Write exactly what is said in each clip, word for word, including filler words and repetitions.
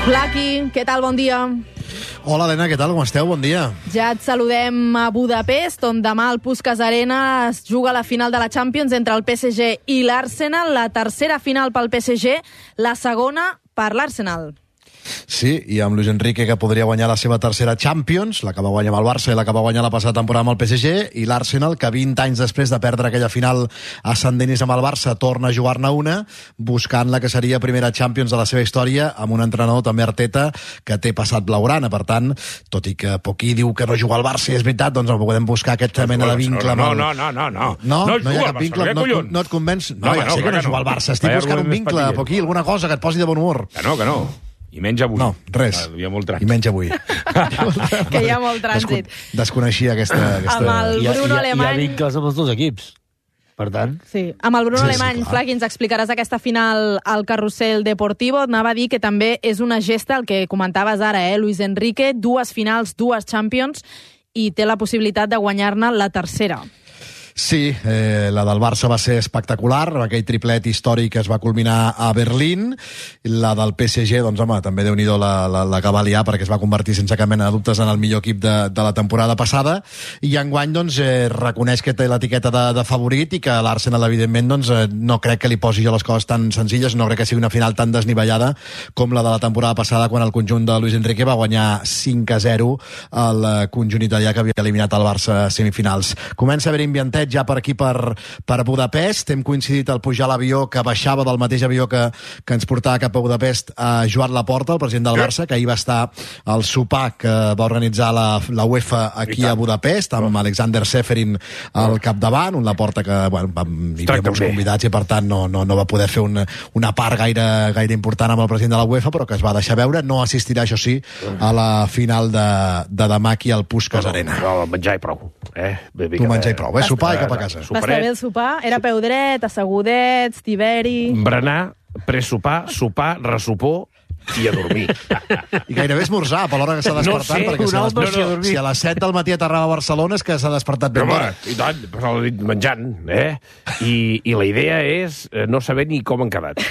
Flaqui, què tal? Bon dia. Hola, Helena, què tal? Com esteu? Bon dia. Ja et saludem a Budapest, on demà al Puskás Arena es juga la final de la Champions entre el P S G i l'Arsenal. La tercera final pel P S G, la segona per l'Arsenal. Sí, i amb Luis Enrique, que podria guanyar la seva tercera Champions, la que va guanyar amb el Barça i la que va guanyar la passada temporada amb el P S G, i l'Arsenal, que vint anys després de perdre aquella final ascendent amb el Barça, torna a jugar-ne una, buscant la que seria primera Champions de la seva història, amb un entrenador també Arteta, que té passat blaugrana. Per tant, tot i que Poquí diu que no juga al Barça, i és veritat, doncs podem buscar aquesta mena de vincle. No, no, no, no. No, no, no hi ha cap vincle, no, no et convenç? No, ja sé que no juga al Barça, estic buscant un vincle, Poquí, alguna cosa que et posi de bon humor. Que no, que no. I menys avui. No, res. Hi ha molt trànsit. I menys avui. Que hi ha molt trànsit. Descon desconeixia aquesta... aquesta... Amb el Bruno hi ha, Alemany... Hi ha vincles amb els dos equips. Per tant... Sí, amb el Bruno sí, Alemany, sí, Flaqui, ens explicaràs aquesta final al Carrusel Deportivo. Anava a dir que també és una gesta, el que comentaves ara, eh? Luis Enrique, dues finals, dues Champions, i té la possibilitat de guanyar-ne la tercera. Sí, eh, la del Barça va ser espectacular, aquell triplet històric que es va culminar a Berlín. La del P S G, doncs home, també Déu-n'hi-do la, la, la que va liar, perquè es va convertir sense cap mena de dubtes en el millor equip de, de la temporada passada, i enguany doncs, eh, reconeix que té l'etiqueta de, de favorit, i que l'Arsenal, evidentment, doncs, eh, no crec que li posi jo les coses tan senzilles, no crec que sigui una final tan desnivellada com la de la temporada passada, quan el conjunt de Luis Enrique va guanyar cinc a zero al conjunt italià, que havia eliminat el Barça a semifinals. Comença a haver ambientet ja per aquí, per, per Budapest. Hem coincidit al pujar l'avió, que baixava del mateix avió que, que ens portava cap a Budapest, a Joan Laporta, el president del Barça, que ahir va estar al sopar que va organitzar la, la UEFA aquí a Budapest, amb Alexander Seferin al capdavant, un Laporta que, bueno, hi havia molts convidats i per tant no, no, no va poder fer una, una part gaire, gaire important amb el president de la UEFA, però que es va deixar veure. No assistirà, això sí, a la final de, de demà aquí al Puskás Arena. No, menjar i prou. Eh? Tu menjar i prou, eh? Sopar i cap a casa. Va estar bé el sopar? Era peu dret, assegudets, tiberi... Berenar, presopar, sopar, ressopor i a dormir. I gairebé esmorzar per l'hora que s'ha despertat, no sé, perquè si a, les, no, no, si a les set del matí aterrava a Barcelona és que s'ha despertat ben d'hora. I tant, però l'he dit menjant, eh? I, I la idea és no saber ni com han quedat.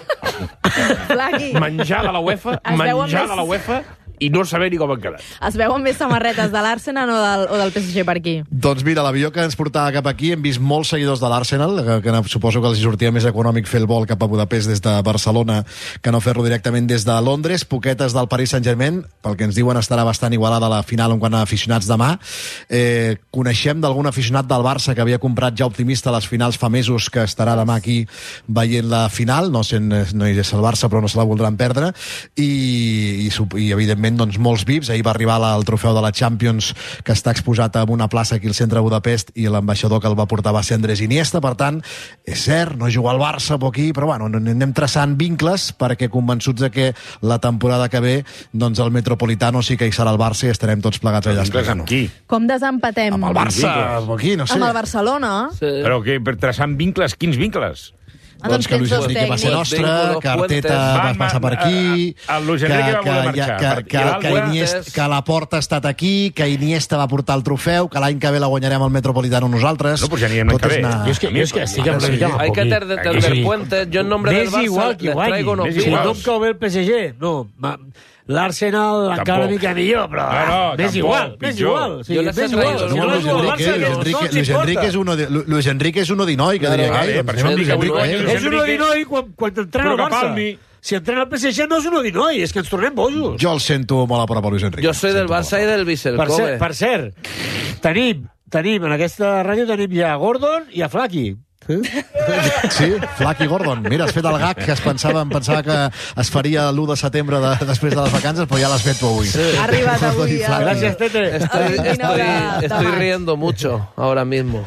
Flaqui. Menjar de la UEFA, menjar de la UEFA... i no saber ni com han quedat. Es veuen més samarretes de l'Arsenal o, del, o del P S G per aquí? Doncs mira, l'avió que ens portava cap aquí, hem vist molts seguidors de l'Arsenal, que, que suposo que els sortia més econòmic fer el vol cap a Budapest des de Barcelona que no fer-lo directament des de Londres. Poquetes del Paris Saint-Germain, pel que ens diuen estarà bastant igualada la final en quant a aficionats demà. Eh, coneixem d'algun aficionat del Barça que havia comprat ja optimista les finals fa mesos, que estarà demà aquí veient la final, no sent, no és el Barça però no se la voldran perdre, i, i, i evidentment doncs molts V I Ps. Ahir va arribar el trofeu de la Champions, que està exposat en una plaça aquí al centre de Budapest, i l'ambaixador que el va portar va ser Andrés Iniesta. Per tant, és cert, no juga al Barça aquí, però bueno, anem traçant vincles, perquè convençuts de que la temporada que ve doncs el Metropolitano sí que hi serà el Barça i estarem tots plegats allà explicant-ho. Com desempatem? Amb el Barça, aquí, no sé. Amb el Barcelona? Sí. Però que per traçant vincles, quins vincles? Ah, doncs que Luis Enrique va ser nostre, que Arteta va passar per aquí, el Luis Enrique va voler marxar, que, que, que, Iniesta, que Laporta ha estat aquí, que Iniesta va portar el trofeu, que l'any que ve la guanyarem al Metropolitano nosaltres. No, pues ja n'hi ha l'any que ve. Jo és que, jo és que estic amb Enrique. Hay que tender puentes. Yo en nombre del Barça les traigo unos Si no em cau bé el P S G, no. L'Arsenal encara una mica millor, però no, no, m'és igual, m'és igual. Jo les he traído. Luis Enrique és uno de Luis Enrique és uno d'inoi, que diria que és uno d'inoi quan entrena el Barça. Si entrena el P S G no és uno d'inoi, és que ens tornem bojos. Jo el sento molt a prop a Luis Enrique. Jo soy del Barça i del Visselkove. Per cert, tenim, tenim en aquesta ràdio tenim ja a Gordon i a Flaqui. Sí, Flaqui Gordon. Mira, has fet el gag que es pensava, em pensava que es faria l'u de setembre de, després de les vacances, però ja l'has fet tu avui. Sí. Ha arribat avui. Gràcies, Tete. Estoy, estoy, estoy riendo mucho ahora mismo.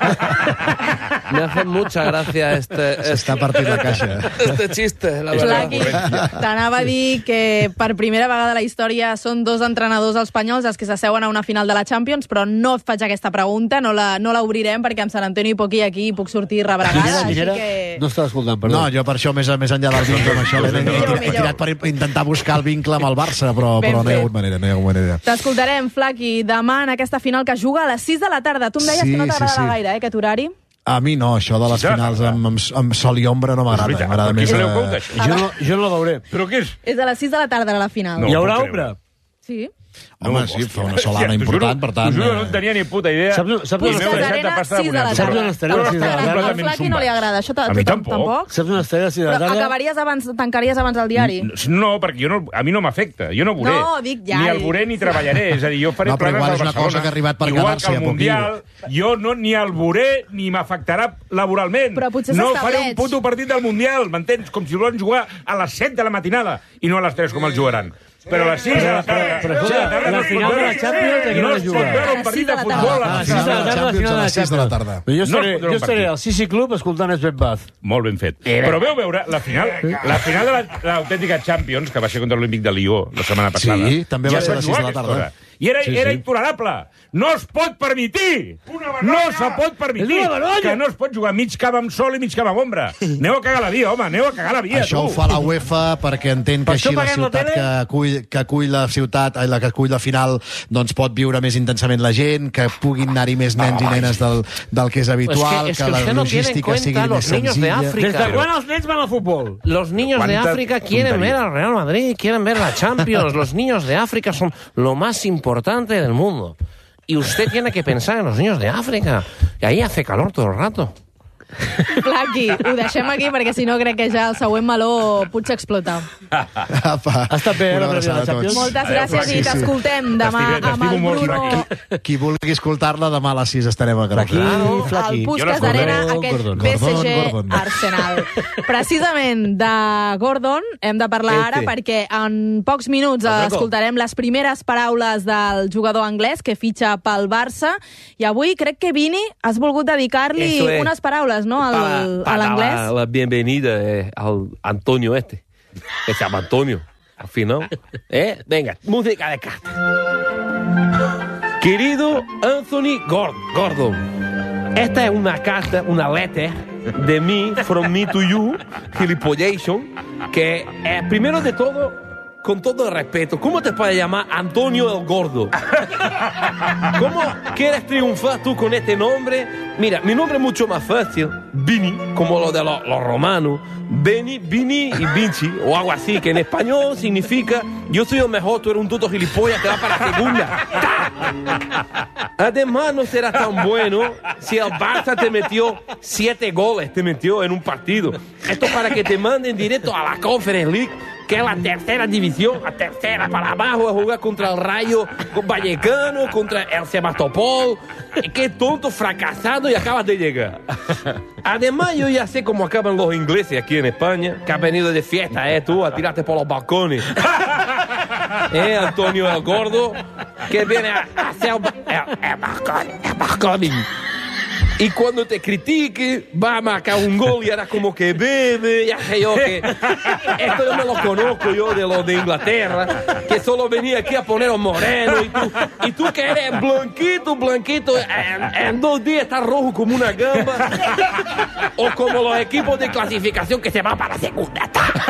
Me hace mucha gracia este... S'està partint la caixa. Este chiste, la verdad. Flaqui, t'anava a dir que per primera vegada a la història són dos entrenadors espanyols els que s'asseuen a una final de la Champions, però no et faig aquesta pregunta, no la, no la obrirem, perquè amb Sant Antonio i Poquí aquí puc sortir rebregada, així que... No estava escoltant, perdó. No, jo per això, més, més enllà del vincle amb això, he, he, he tirat per intentar buscar el vincle amb el Barça, però, però no hi ha hagut manera, no hi ha hagut manera. T'escoltarem, Flaqui, demà en aquesta final que juga a les sis de la tarda. Tu em deies sí, que no t'agrada sí, sí. gaire, eh, aquest horari? A mi no, això de les finals amb, amb, amb sol i ombra no m'agrada. M'agrada més... Eh... Jo, no, jo no la veuré. Però què és? És a les sis de la tarda, la final. No, Hi haurà ombra? Sí. Home, sí, fa una solana important, per tant... T'ho juro, no en tenia ni puta idea. Saps, saps Puskas Arena, sis de la tarda. Saps on estaré a les sis de la tarda? Al Flaqui no li agrada, això A mi tampoc. Saps on estaré a les sis de la Però tarda? acabaries abans, tancaries abans el diari? No, perquè jo no, a mi no m'afecta. Jo no veuré. No, dic ja. Ni el veuré ni treballaré. És a dir, jo faré No, però planes igual al és una Barcelona. cosa que ha arribat per Igual quedar-se, que a el poc Mundial, jo no ni el veuré ni m'afectarà laboralment. Però potser no s'estableix. faré un puto partit del Mundial, m'entens? Com si volen jugar a les set de la matinada i no a les tres com els jugaran. Però a les sis de la tarda... Però, escolta, la final de la Champions de què no es juga? No es pot veure un partit de futbol A les sis de la tarda, la final de la sis de la tarda. Però jo estaré, No es pot veure jo un estaré partit. al Sisi Club escoltant Esbet Baz. Molt ben fet. Però veu veure la final, la final de la- l'autèntica Champions, que va ser contra l'Olímpic de Lió la setmana passada. Sí, també va ja ser a es les jugar sis de la aquesta tarda. hora. I era, Sí, era sí. intolerable. No es pot permetir. No se pot permetir És una vergonya. que no es pot jugar mig camp amb sol i mig camp amb ombra. Aneu a cagar la via, home, aneu a cagar la via, Això tu. ho fa la UEFA perquè entén que Per així això la paguem la ciutat tele? que acull, que acull la ciutat, ai, la que acull la final, doncs pot viure més intensament la gent, que puguin anar-hi més nens i nenes del, del que és habitual, es que que la usted no tiene en logística cuenta sigui los més niños de senzilla. África. Des de quan els nens van al futbol? Los niños de ¿Cuánta África quieren tontería? ver al Real Madrid, quieren ver la Champions. Los niños de África son lo más importante del mundo. Y usted tiene que pensar en los niños de África. Y ahí hace calor todo el rato. Flaqui, ho deixem aquí perquè si no crec que ja el següent meló potser explota. Apa, Ha estat bé, eh, una la prèvia de abraçada la a Champions? tots. Moltes Adéu, gràcies Flaqui. i t'escoltem demà T'estimo- amb el t'estimo molt, Bruno... Flaqui. Qui vulgui escoltar-la, demà a les sis estarem a Flaqui, Granada. Flaqui. El Jo Puskas l'escoltaré. d'Arena, aquest Gordon, P S G Gordon. Arsenal. Precisament de Gordon hem de parlar Este. ara perquè en pocs minuts escoltarem les primeres paraules del jugador anglès que fitxa pel Barça i avui crec que Vini has volgut dedicar-li Eso es. unes paraules, no?, al, Para- a para l'anglès. la, la bienvenida eh, al Antonio este, que se llama Antonio, al final. ¿Eh? Venga, música de carta. Querido Anthony Gord- Gordon, esta es una carta, una letter de mí, from me to you, gilipollation, que eh, primero de todo, con todo el respeto, ¿cómo te puedes llamar Antonio el Gordo? ¿Cómo quieres triunfar tú con este nombre? Mira, mi nombre es mucho más fácil, Vini, como lo de los, los romanos, Beni, Vini y Vinci, o algo así, que en español significa yo soy el mejor, tú eres un tuto gilipollas, te vas para la segunda. Además, no será tan bueno si el Barça te metió siete goles, te metió en un partido. Esto para que te manden directo a la Conference League, que es la tercera división, la tercera para abajo, a jugar contra el Rayo Vallecano, contra el Sebastopol. Qué tonto, fracasado y acabas de llegar. Además, yo ya sé cómo acaban los ingleses aquí en España, que has venido de fiesta, ¿eh? Tú, a tirarte por los balcones. ¿Eh, Antonio el Gordo? Que viene a hacer el, el, el balcón, el balconing. Y cuando te critique, va a marcar un gol y hará como que bebe, ya sé yo que... Esto yo me lo conozco yo de los de Inglaterra, que solo venía aquí a poner un moreno y tú, y tú que eres blanquito, blanquito, en, en dos días estás rojo como una gamba. O como los equipos de clasificación que se van para la segunda.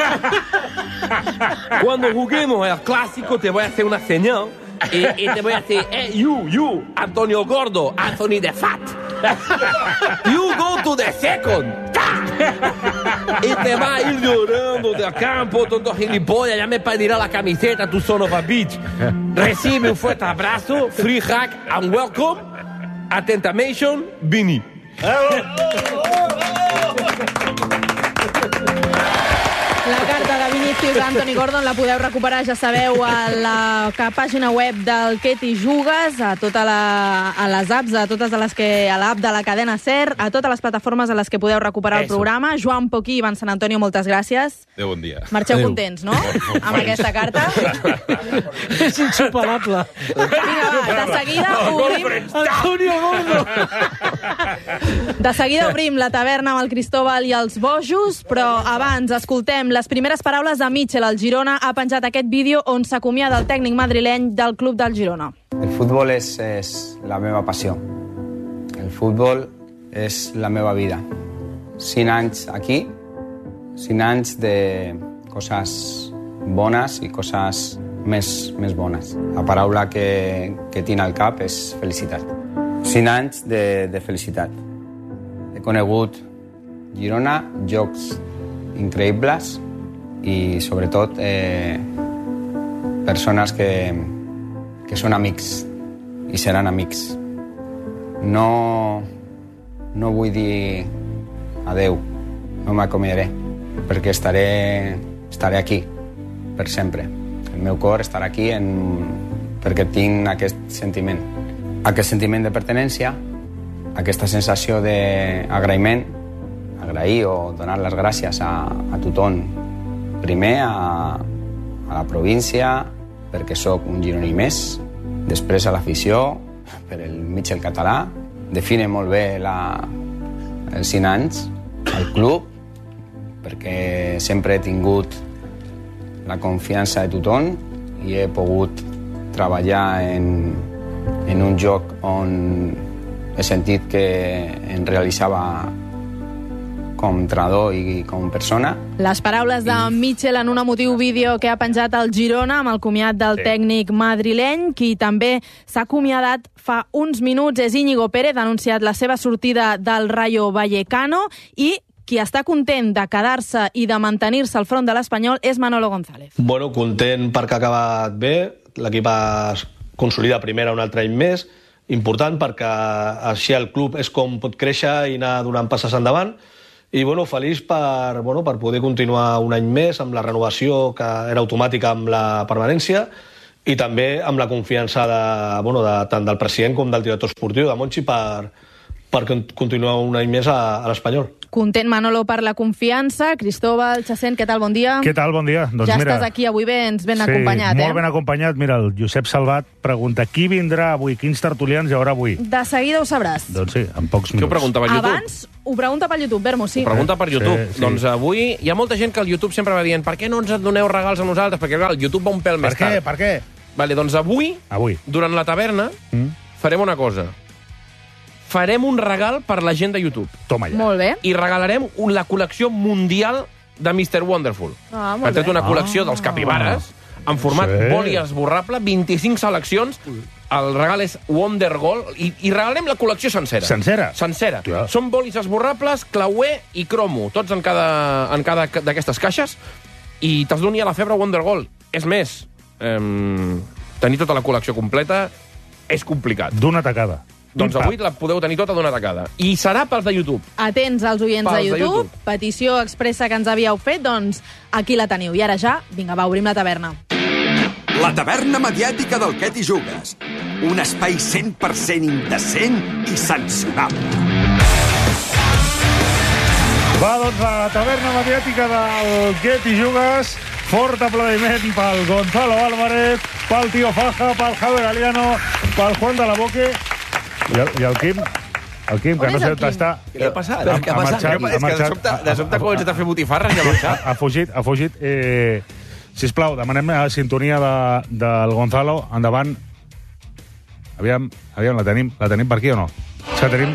Cuando juguemos el clásico te voy a hacer una señal y, y te voy a decir, hey, you, you, Antonio Gordo, Anthony the Fat. You go to the second. Y te va a ir llorando del campo, tonto gilipollas, ya me pedirá la camiseta, tu son of a bitch. Recibe un fuerte abrazo, free hack and welcome. Atentamation, Vini. La carta de Vinícius a Anthony Gordon la podeu recuperar, ja sabeu, a la pàgina web del Que t'hi jugues, a, tota la, a les apps, a totes les que, a l'app de la cadena SER, a totes les plataformes a les que podeu recuperar el Eso. programa. Joan Poquí i Ivan Sant Antonio, moltes gràcies. Adéu, bon dia. Marxeu Adéu. contents, no?, amb aquesta carta. És insuperable. Vinga, va, de seguida obrim... Antonio Gordo. De seguida obrim la taverna amb el Cristóbal i els bojos, però abans escoltem les primeres paraules de Mitchell. El Girona ha penjat aquest vídeo on s'acomiada el tècnic madrileny del club del Girona. El fútbol es, es la meva passió. El fútbol és la meva vida. Cinc anys aquí, cinc anys de coses bones i coses més, més bones. La paraula que, que tinc al cap és felicitat. Cinc anys de, de felicitat. he conegut Girona, jocs increïbles i, sobretot, eh, persones que, que són amics i seran amics. No, no vull dir adeu, no m'acomiadaré, perquè estaré, estaré aquí per sempre. El meu cor estarà aquí en, perquè tinc aquest sentiment. Aquest sentiment de pertinença, aquesta sensació d'agraïment, agrair o donar les gràcies a, a tothom. Primer a, a la província, perquè sóc un gironí més, després a l'afició, per el Mitchell català, define molt bé la, els cinc anys, al club, perquè sempre he tingut la confiança de tothom i he pogut treballar en, en un joc on he sentit que em realitzava com entrenador i com persona. Les paraules de Mitchell en un emotiu vídeo que ha penjat al Girona amb el comiat del sí. tècnic madrileny, qui també s'ha acomiadat fa uns minuts és Íñigo Pérez, ha anunciat la seva sortida del Rayo Vallecano i qui està content de quedar-se i de mantenir-se al front de l'Espanyol és Manolo González. Bueno, content perquè ha acabat bé, l'equip es consolida primera un altre any més, important perquè així el club és com pot créixer i anar donant passes endavant. I bueno, feliç per, bueno, per poder continuar un any més amb la renovació que era automàtica amb la permanència i també amb la confiança de, bueno, de, tant del president com del director esportiu, de Monchi, per, per continuar un any més a, a l'Espanyol. Content, Manolo, per la confiança. Cristóbal, Chacén, què tal? Bon dia. Què tal? Bon dia. Doncs ja mira, estàs aquí avui ben, ben sí, acompanyat, eh? molt ben acompanyat. Mira, el Josep Salvat pregunta qui vindrà avui, quins tertulians hi haurà avui. De seguida ho sabràs. Doncs sí, en pocs minuts. Què ho pregunta per YouTube? Abans ho pregunta per YouTube, Bermo, sí. Ho pregunta per YouTube. Sí, sí. Doncs avui hi ha molta gent que al YouTube sempre va dient per què no ens doneu regals a nosaltres? Perquè clar, el YouTube va un pèl Per més què? tard. Per què? Vale, doncs avui, Avui. durant la taverna, Mm. farem una cosa. Farem un regal per la gent de YouTube. Toma ja. Molt bé. I regalarem un, la col·lecció mundial de mister Wonderful. Ah, molt Han tret bé. una col·lecció dels capibares en format Sí. boli esborrable, vint-i-cinc seleccions. El regal és Wonder Gold i, i regalarem la col·lecció sencera. Sencera? Sencera. Clar. Són bolis esborrables, clauer i cromo, tots en cada, en cada d'aquestes caixes, i te'ls doni a la febre Wonder Gold. És més, eh, tenir tota la col·lecció completa és complicat. D'una tacada. Doncs avui la podeu tenir tota d'una tacada. I serà pels de YouTube. Atents als oients Pels de de YouTube. YouTube. Petició expressa que ens havíeu fet, doncs aquí la teniu. I ara ja, vinga, va, obrim la taverna. La taverna mediàtica del Què t'hi jugues. Un espai cent per cent indecent i censurable. Va, doncs, la taverna mediàtica del Què t'hi jugues. Fort aplaudiment pel Gonzalo Álvarez, pel Tio Faja, pel Javier Galiano, pel Juan de la Boque i el, i el Quim. El Quim, que On no és sé el on Quim? està. Què ha passat? Ha, Què ha ha passat? marxat, És ha que de marxat. sobte, de sobte comença a fer botifarres i ha marxat. Ha, ha fugit, ha fugit. Eh, sisplau, demanem la sintonia de, del Gonzalo. Endavant. Aviam, aviam, la tenim, la tenim per aquí o no? És que tenim...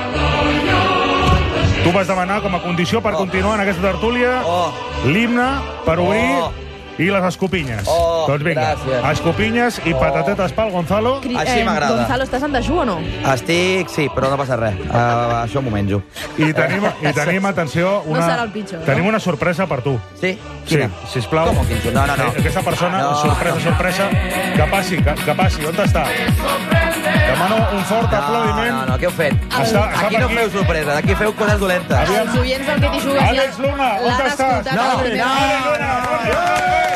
Tu vas demanar com a condició per continuar en aquesta tertúlia Oh. l'himne per obrir Oh. i les escopinyes. Oh, doncs vinga, gràcies. escopinyes i patatetes pel Gonzalo. Cri- Així m'agrada. Gonzalo, estàs en dejú o no? Estic, sí, però no passa res. Uh, això m'ho menjo. I tenim, i tenim atenció, una, No serà el pitjor, no? tenim una sorpresa per tu. Sí? Sí, Quina? sisplau. Com, quin- no, no, no. Eh, Aquesta persona, No, sorpresa, no. sorpresa, que passi, que, que passi. On està? Demano un fort No, aplaudiment. no, no, què heu fet? Està- està Aquí per no aquí. feu sorpresa, aquí feu coses dolentes. Aviam. Els oients del que t'hi jugues Àlex Luna, on l'han estàs? escoltat No, a la no, primera no, hora. Àlex Luna, bon dia.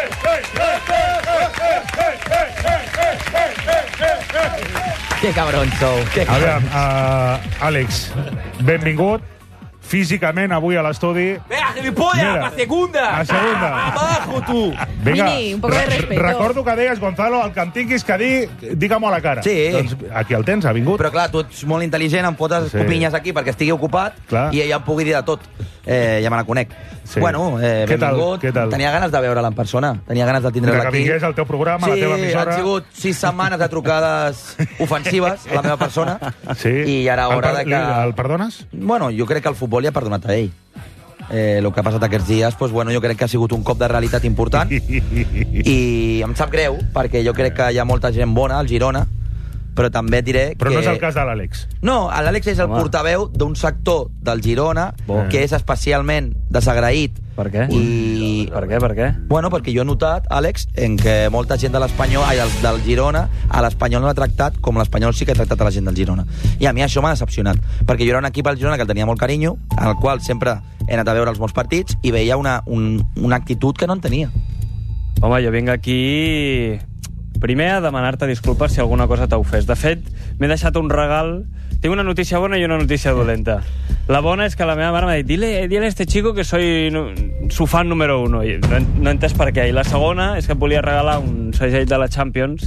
Que cabrons sou. Que Aviam, cabrons. uh, Àlex, benvingut físicament avui a l'estudi. Venga, gilipollas, Mira, a segunda. a segunda. Abajo, tu. Vinga, Mini, un poco de re- respeto. recordo que deies, Gonzalo, el que em tinguis que dir, digue-m'ho a la cara. Sí. Doncs aquí el tens, ha vingut. Però clar, tu ets molt intel·ligent, em fotes Sí. copinyes aquí perquè estigui ocupat Clar. i ja em pugui dir de tot. Eh, ja me la conec. Sí. Bueno, eh, Què tal? benvingut. Què tal? Tenia ganes de veure'la en persona. Tenia ganes de De tindre-la que aquí. vingués al teu programa, a la Sí, teva emissora. han sigut sis setmanes de trucades ofensives a la meva persona. Sí. I ara El hora per- de que... li- El perdones? Bueno, jo crec que el futbol ja ha perdonat a ell. Eh, el que ha passat aquests dies, doncs, bueno, jo crec que ha sigut un cop de realitat important i em sap greu, perquè jo crec que hi ha molta gent bona al Girona però també et diré Però que... no és el cas de l'Àlex. No, l'Àlex és el Home. portaveu d'un sector del Girona Bo. que és especialment desagraït. Per què? I... Per què, per què? Bueno, perquè jo he notat, Àlex, en que molta gent de l'Espanyol, ai, del, del Girona, a l'Espanyol no l'ha tractat com l'Espanyol sí que ha tractat a la gent del Girona. I a mi això m'ha decepcionat, perquè jo era un equip al Girona que el tenia molt carinyo, al qual sempre he anat a veure els meus partits, i veia una, un, una actitud que no en tenia. Home, jo vinc aquí... Primer, a demanar-te disculpes si alguna cosa t'ha ofès. De fet, m'he deixat un regal... Tinc una notícia bona i una notícia dolenta. La bona és que la meva mare m'ha dit dile, dile a este chico que soy no, su fan número uno. I no, no he entès per què. I la segona és que et volia regalar un segell de la Champions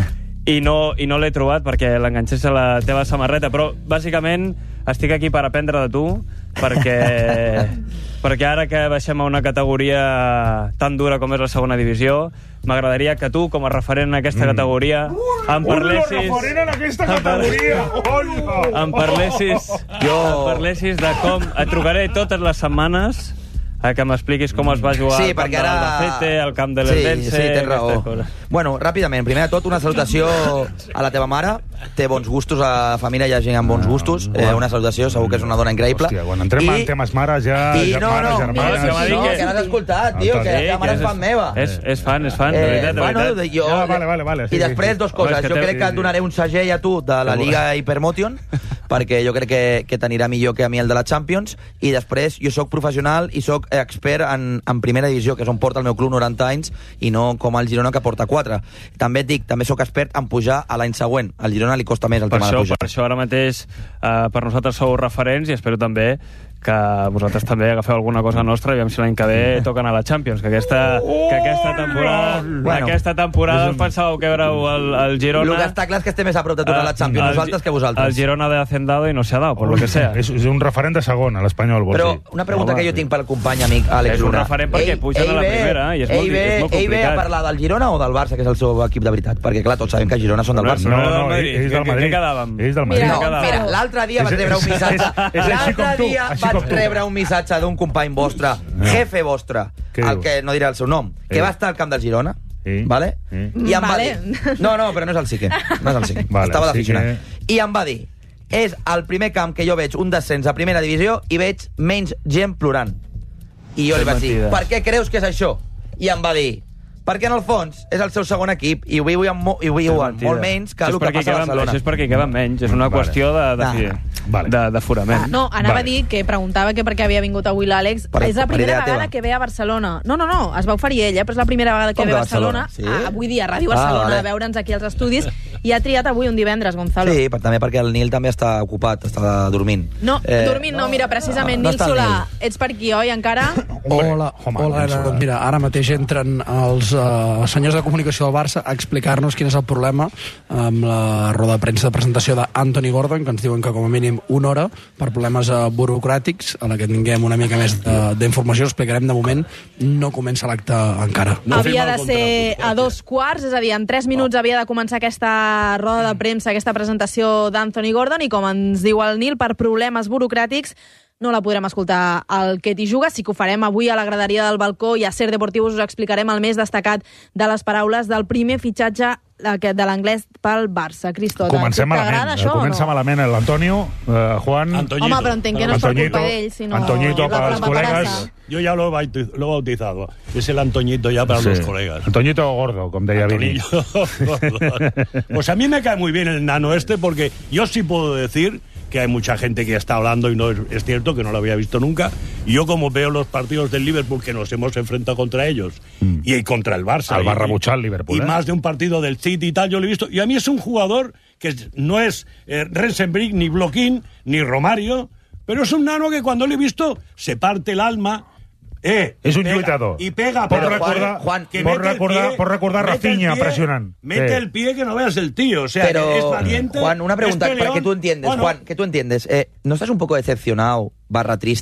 i no, i no l'he trobat perquè l'enganxés a la teva samarreta. Però, bàsicament, estic aquí per aprendre de tu perquè, perquè ara que baixem a una categoria tan dura com és la segona divisió, m'agradaria que tu, com a referent en aquesta mm. categoria, em parlessis... Un referent en aquesta categoria! Em parlessis, jo... em parlessis de com... Et trucaré totes les setmanes a que m'expliquis com es va jugar Sí, al camp perquè de ara... l'Albacete, al camp de l'Eldense... Sí, sí, tens raó. Bueno, ràpidament, primer de tot, una salutació a la teva mare. Té bons gustos, a la família hi ha gent amb bons gustos. Eh, una salutació, segur que és una dona increïble. Hòstia, quan entrem I... en temes mares ja... I ja no, mares, no, germanes... no, no, que no has escoltat, tio, que la teva mare és fan meva. És, és fan, és fan, de Eh, veritat, de bueno, veritat. jo... Ah, vale, vale, vale, sí, I després, dos coses. Home, és que Jo té- crec que et donaré un segell a tu de la Liga Hypermotion, perquè jo crec que, que t'anirà millor que a mi el de la Champions, i després jo sóc professional i sóc expert en, en primera divisió, que és on porta el meu club noranta anys, i no com el Girona, que porta quatre. També et dic, també sóc expert en pujar a l'any següent. Al Girona li costa més el Per tema això, de pujar. per això ara mateix eh, per nosaltres sou referents i espero també que vosaltres també agafeu alguna cosa nostra i aviam si l'any que ve toquen a la Champions, que aquesta, que aquesta temporada, Bueno. aquesta temporada us pensàveu que éreu el, el Girona... El que està clar és que estem més a prop de tornar a la Champions, el- nosaltres que vosaltres. El Girona de Hacendado i no se ha dado, por lo que sea. És, és un referent de segona, l'Espanyol, vols Però dir? una pregunta Home, que jo sí. tinc pel company amic Àlex És un Luna. referent perquè pugen a la ve- primera, i és molt- ell ve, és molt ell ve a complicat. parlar del Girona o del Barça, que és el seu equip de veritat? Perquè, clar, tots sabem que Girona són del No, Barça. No, no, no, del Madrid. ells del Què- Madrid. què quedàvem? Ells del Mira, Madrid. no, quedava. mira, l'altre dia vaig És- rebre un és- missatge... és- és així com L'altre tu, dia així com vaig tu. rebre un missatge d'un company vostre, jefe vostre, Què el diu? que no diré el seu nom, que Sí. va estar al camp del Girona, Sí. vale? Sí. I em va Vale. dir... No, no, però no és el Sique. No és el Sique. Vale, Estava sí d'aficionat. que- I em va dir... És el primer camp que jo veig un descens a primera divisió i veig menys gent plorant. I jo És li vaig dir, mentida. per què creus que és això? I em va dir, perquè en el fons és el seu segon equip i ho viuen, mo i ho viuen molt menys que Això el és que perquè passa a queden- Barcelona. Això és perquè queden menys, és una Vale. qüestió de, de, Ah. Vale. de, d'aforament. No, anava Vale. a dir que preguntava que per què havia vingut avui l'Àlex. Per- És la per primera idea vegada teva. que ve a Barcelona. No, no, no, es va oferir ell, eh, però és la primera vegada que Com ve que a Barcelona. Barcelona? Sí? A, avui dia, a Ràdio Ah, Barcelona, vale. a veure'ns aquí als estudis. I ha triat avui un divendres, Gonzalo. Sí, per, també perquè el Nil també està ocupat, està dormint. No, eh, dormint no, mira, precisament, no Nil està el Solà, ets per aquí, oi, encara? Hola, home, hola, Nil ara, Solà. mira, ara mateix entren els uh, senyors de comunicació del Barça a explicar-nos quin és el problema amb la roda de premsa de presentació d'Anthony Gordon, que ens diuen que com a mínim una hora per problemes uh, burocràtics, a la que tinguem una mica més de- d'informació, explicarem de moment, no comença l'acte encara. No havia de ser a dos quarts, és a dir, en tres minuts havia de començar aquesta roda de premsa, aquesta presentació d'Anthony Gordon, i com ens diu el Nil, per problemes burocràtics no la podrem escoltar al Que t'hi juga. Sí que ho farem avui a la graderia del balcó i a Ser Deportivos us explicarem el més destacat de les paraules del primer fitxatge aquest de l'anglès pel Barça. Cristo, Comencem t'agrada malament. això Comença o no? malament l'Antonio, eh, Juan... Home, però entenc que no és per culpa d'ell, sinó... Antoñito para la los paparazza. colegas. Yo ya lo he bautiz- lo he bautizado. Es el Antoñito ya para Sí. los colegas. Antoñito Gordo, com deia Vini. Antonillo. Pues a mí me cae muy bien el nano este porque yo sí puedo decir que hay mucha gente que está hablando y no es, es cierto que no lo había visto nunca. Y yo como veo los partidos del Liverpool que nos hemos enfrentado contra ellos mm. y contra el Barça. Al y- Barrabuchal Liverpool. Y ¿eh? más de un partido del City y tal, yo lo he visto. Y a mí es un jugador que es- no es eh, Rensenbrink, ni Bloquín, ni Romario, pero es un nano que cuando lo he visto se parte el alma. Eh, És un pega, lluitador. Y pega, Pot pero recordar, Juan, que pot mete el recordar, pie, pot recordar mete el Rafinha pie, pressionant. Mete Sí. el pie que no veas el tío. O sea, Pero, que es valiente. Juan, una pregunta es para que peleón. tú entiendes, Bueno, Juan, que tú entiendes. Eh, ¿No estás un poco decepcionado, barra triste,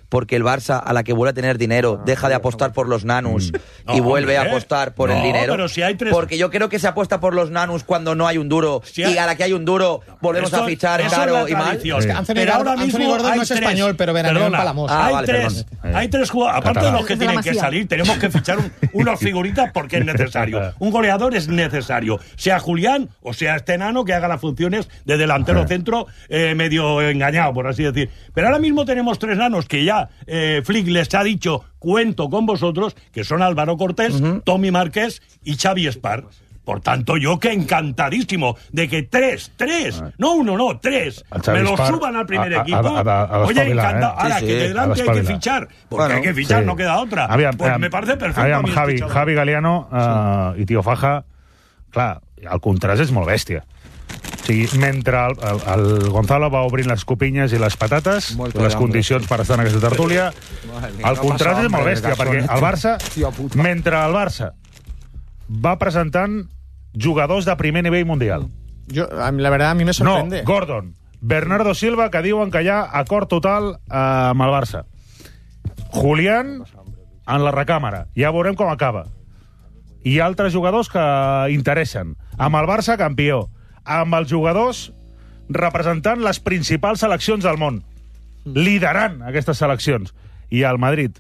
porque el Barça, a la que vuelve a tener dinero, deja de apostar por los nanus mm. y no, vuelve hombre, a apostar por no, el dinero. Pero si hay tres... Porque yo creo que se apuesta por los nanus cuando no hay un duro, si hay... y a la que hay un duro volvemos esto, a fichar caro y mal. Es que Anthony, pero ahora mismo Anthony Gordon no es tres... español, pero veraneo en Palamós. Ah, hay, vale, tres, hay tres jugadores, aparte de los que tienen que salir, tenemos que fichar un, unas figuritas porque es necesario. Un goleador es necesario, sea Julián o sea este enano que haga las funciones de delantero centro eh, medio engañado, por así decir. Pero ahora mismo tenemos tres nanos que ya eh, Flick les ha dicho, cuento con vosotros, que son Álvaro Cortés, uh-huh. Tommy Márquez y Xavi Espar. Por tanto, yo que encantadísimo de que tres, tres, no uno, no, tres, me lo suban al primer a, equipo. A, a, a Oye, encantado. ¿eh? Ahora, sí, sí. que delante hay que fichar, porque bueno, hay que fichar, sí. no queda otra. Aviam, pues aviam, me parece perfecto. Aviam, Javi, Javi Galiano uh, sí. i Tio Faja, clar, el contrast és molt bèstia. O sigui, mentre el, el, el Gonzalo va obrint les copinyes i les patates, Molto les condicions per estar en aquesta tertúlia, el contrast és molt bèstia, perquè el Barça, mentre el Barça va presentant jugadors de primer nivell mundial. Yo, la verdad, a mí me sorprende. No, Gordon, Bernardo Silva, que diuen que hi ha acord total eh, amb el Barça. Julián, en la recàmera. Ja veurem com acaba. I altres jugadors que interessen. Amb el Barça, campió. Amb els jugadors representant les principals seleccions del món. Liderant aquestes seleccions. I el Madrid,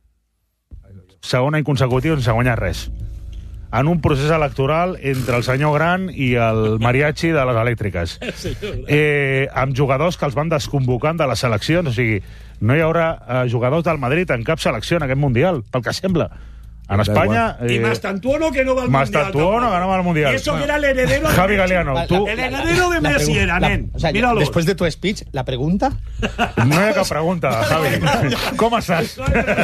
segon any consecutiu sense guanyar res. En un procés electoral entre el senyor Gran i el mariachi de les elèctriques. Eh, amb jugadors que els van desconvocant de les seleccions. O sigui, no hi haurà eh, jugadors del Madrid en cap selecció en aquest Mundial, pel que sembla. En España... Eh, y Mastantuono que no va al Mundial. Mastantuono que no va al Mundial. Y eso que era el heredero de Javi Galiano, la, tú... El heredero de Messi era, nen. O sea, después de tu speech, ¿la pregunta? No hi ha cap pregunta, Javi. Com estàs?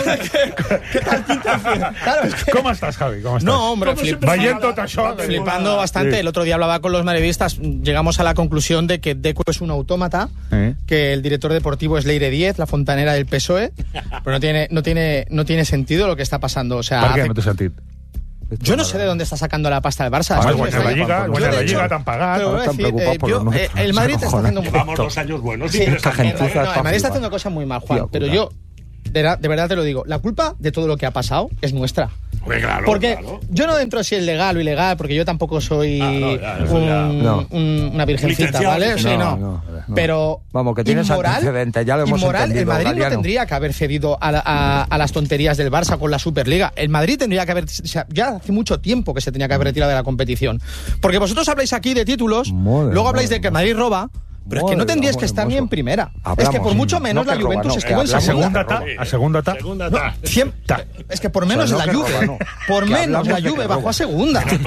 ¿Qué tal, Quinta? Claro, es que... ¿Cómo estás, Javi? ¿Cómo estás? No, hombre, flip... Veient tot això... Flipando bastante. Sí. El otro día hablaba con los madridistas. Llegamos a la conclusión de que Deco es un autómata, ¿Eh? que el director deportivo es Leire Díez, la fontanera del P S O E, pero no tiene, no tiene, no tiene sentido lo que está pasando. O sea, ¿por qué hace... no té sentit? Yo no sé de dónde está sacando la pasta del Barça. Ah, guanyar la Lliga, guanyar la Lliga, t'han pagat. Pero, decir, eh, yo, eh, el Madrid está haciendo... Llevamos dos años buenos. Sí, esta gente no, el Madrid está haciendo cosas muy mal, Juan. Tío, pero yo, de, de verdad te lo digo, la culpa de todo lo que ha pasado es nuestra. Pues claro, porque claro. yo no dentro si es legal o ilegal, porque yo tampoco soy ah, no, ya, un, no. un, una virgencita, ¿vale? No, sí, no. no, no. Pero vamos, que tienes inmoral, antecedentes, ya lo hemos inmoral, entendido, el Madrid Galiano. no tendría que haber cedido a, la, a, a las tonterías del Barça con la Superliga. El Madrid tendría que haber, o sea, ya hace mucho tiempo que se tenía que haber retirado de la competición. Porque vosotros habláis aquí de títulos, Madre, luego habláis de que el Madrid roba. Pero es que no tendríais que estar ni en primera. Hablamos, es que por mucho menos no la Juventus roba, no, estuvo en segunda. A segunda ta. No, es que por menos o sea, no la Juve. Roba, no. Por que menos la Juve bajó a segunda. S'ha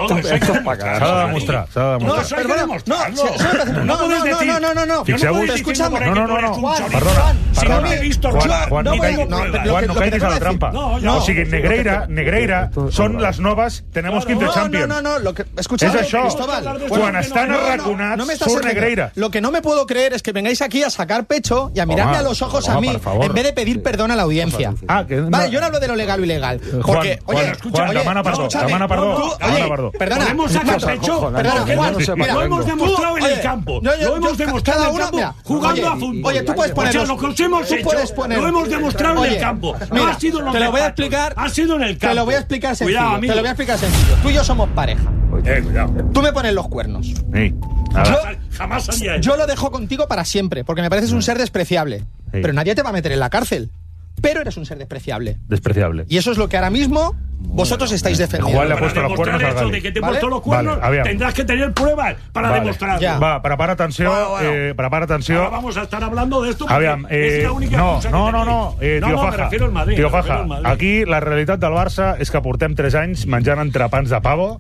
de demostrar. S'ha de demostrar. No, no, no, no, no, no. Fixeu-vos. Escucha'm. No, no, no, no. Perdona. Si no m'he vist Juan, Juan, no caiguis a la trampa. O sigui, Negreira, Negreira són les noves tenemos quince Champions. No, no, no. Escucha'm, Cristóbal. Quan estan arraconats, surt Negreira. Lo que no me puedo creer es que vengáis aquí a sacar pecho y a mirarme a los ojos a mí en vez de pedir perdón a la audiencia. Ah, que vale, yo no hablo de lo legal o ilegal. Porque, Juan, oye, Juan, escucha, Juan, oye, demana perdó, demana perdó, demana perdó. Perdona, ¿podemos sacar pecho? Perdona, Juan, mira, lo hemos demostrado en el campo. Lo hemos demostrado en el campo jugando a fútbol. Oye, tú puedes poner. O sea, lo que hemos hecho, lo hemos demostrado en el campo. No ha sido lo te lo voy a explicar. Ha sido en el campo. Te lo voy a explicar sencillo. Te lo voy a explicar sencillo. Tú y yo somos pareja. Eh, cuidado. Tú me pones los cuernos. Sí. Yo, jamás haría eso. Yo lo dejo contigo para siempre, porque me pareces un ser despreciable. Sí. Pero nadie te va a meter en la cárcel. Pero eres un ser despreciable. Despreciable. Y eso es lo que ahora mismo vosotros estáis defendiendo. Juan le ha puesto los cuernos al Gali. De que te he puesto los cuernos, vale, tendrás que tener pruebas para vale. demostrarlo. Ya. Va, prepara atenció. Va, bueno. eh, prepara atenció. Ahora vamos a estar hablando de esto. Aviam, eh, es la única no, cosa no, que no, no, eh, no, tio no, Faja. me refiero al Madrid. Tio Faja, aquí la realitat del Barça és que portem tres anys menjant entrepans de pavo,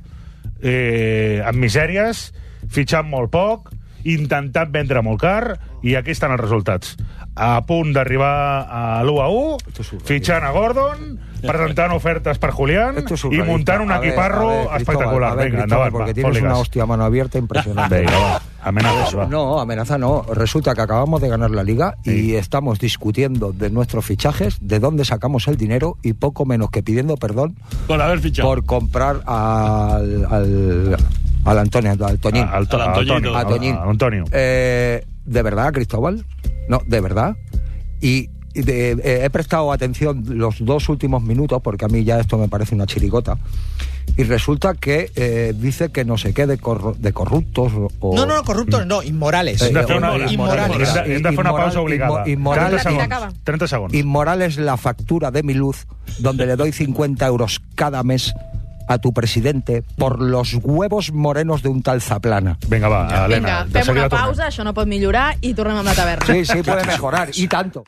eh, amb misèries, fitxant molt poc, intentant vendre molt car, i aquí estan els resultats. A punt d'arribar a l'u a u, fitxant a Gordon, presentant ofertes per Julián y montando un equiparro a ver, espectacular. A ver, venga, Cristóbal, porque tienes una hostia a mano abierta impresionante. Venga, va. Amenaza, va. No, amenaza no. Resulta que acabamos de ganar la Liga sí. y estamos discutiendo de nuestros fichajes, de dónde sacamos el dinero y poco menos que pidiendo perdón por haber fichado, por comprar al, al, al Antonio, al Toñín. Al, to, al, al Toñín. A Antonio. Eh, ¿De verdad, Cristóbal? No, de verdad. Y de, eh, he prestado atención los dos últimos minutos, porque a mí ya esto me parece una chirigota, y resulta que eh, dice que no sé qué de, corru de corruptos o... No, no, corruptos no, inmorales. Eh, eh, una, inmorales. Hem de fer una pausa obligada. Inmoral, trenta segons. trenta segons. Inmoral es la factura de mi luz, donde le doy cincuenta euros cada mes a tu presidente por los huevos morenos de un tal Zaplana. Vinga, va, Helena. Vinga, fem una pausa, això no pot millorar i tornem amb la taverna. Sí, sí, puede mejorar, y tanto.